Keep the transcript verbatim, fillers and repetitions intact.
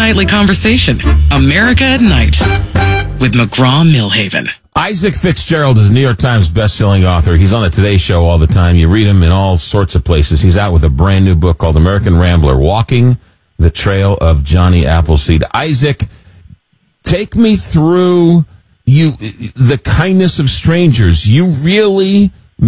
nightly conversation. America at Night with McGraw-Milhaven. Isaac Fitzgerald is a New York Times best-selling author. He's on the Today Show all the time. You read him in all sorts of places. He's out with a brand new book called American Rambler, Walking the Trail of Johnny Appleseed. Isaac, take me through you, the kindness of strangers. You really